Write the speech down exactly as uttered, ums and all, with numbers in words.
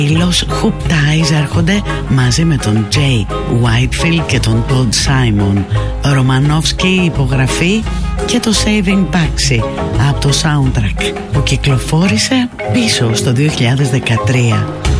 Οι Los Hoop Ties έρχονται μαζί με τον Jay Whitefield και τον Todd Simon. Ο Ρομανόφσκι υπογραφή και το Saving Baxi από το soundtrack που κυκλοφόρησε πίσω στο δύο χιλιάδες δεκατρία.